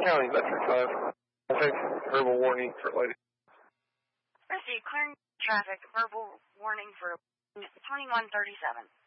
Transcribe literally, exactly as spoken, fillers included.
County, Metro five. Traffic, verbal warning for lighting. Receive clearing traffic, verbal warning for twenty-one thirty-seven.